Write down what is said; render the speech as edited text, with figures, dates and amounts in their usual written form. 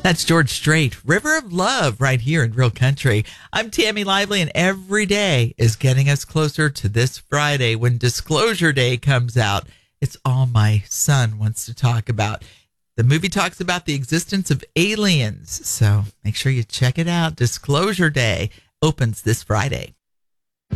That's George Strait, River of Love, right here in Real Country. I'm Tammy Lively, and every day is getting us closer to this Friday when Disclosure Day comes out. It's all my son wants to talk about. The movie talks about the existence of aliens, so make sure you check it out. Disclosure Day opens this Friday.